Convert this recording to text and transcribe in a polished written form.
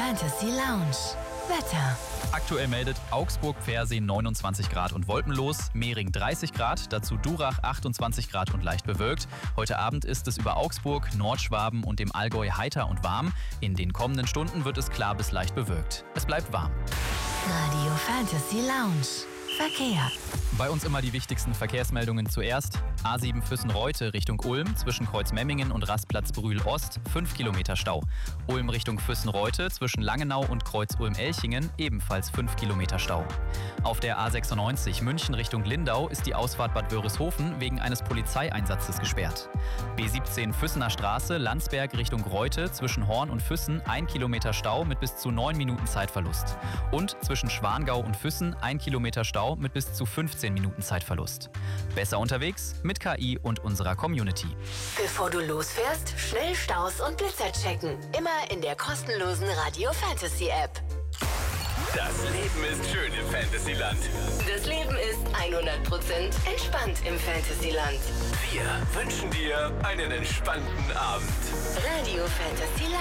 Fantasy Lounge. Wetter. Aktuell meldet Augsburg-Pfersee 29 Grad und wolkenlos, Mehring 30 Grad, dazu Durach 28 Grad und leicht bewölkt. Heute Abend ist es über Augsburg, Nordschwaben und dem Allgäu heiter und warm. In den kommenden Stunden wird es klar bis leicht bewölkt. Es bleibt warm. Radio Fantasy Lounge. Verkehr. Bei uns immer die wichtigsten Verkehrsmeldungen zuerst. A7 Füssen-Reute Richtung Ulm zwischen Kreuzmemmingen und Rastplatz Brühl Ost 5 Kilometer Stau. Ulm Richtung Füssen-Reute zwischen Langenau und Kreuz-Ulm-Elchingen ebenfalls 5 Kilometer Stau. Auf der A96 München Richtung Lindau ist die Ausfahrt Bad Wörishofen wegen eines Polizeieinsatzes gesperrt. B17 Füssener Straße Landsberg Richtung Reute zwischen Horn und Füssen 1 Kilometer Stau mit bis zu 9 Minuten Zeitverlust. Und zwischen Schwangau und Füssen 1 Kilometer Stau mit bis zu 15 Minuten Zeitverlust. Besser unterwegs mit KI und unserer Community. Bevor du losfährst, schnell Staus und Blitzer checken. Immer in der kostenlosen Radio Fantasy App. Das Leben ist schön im Fantasyland. Das Leben ist 100% entspannt im Fantasyland. Wir wünschen dir einen entspannten Abend. Radio Fantasy